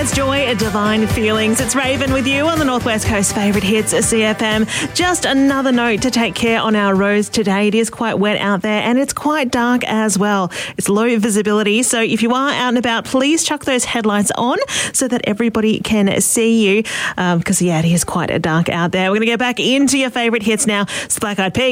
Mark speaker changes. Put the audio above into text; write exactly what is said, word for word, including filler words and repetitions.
Speaker 1: There's Joy, Divine Feelings. It's Raven with you on the Northwest Coast favourite hits, C F M. Just another note to take care on our roads today. It is quite wet out there and it's quite dark as well. It's low visibility, so if you are out and about, please chuck those headlights on so that everybody can see you, because, um, yeah, it is quite dark out there. We're going to get back into your favourite hits now. It's Black Eyed Peas.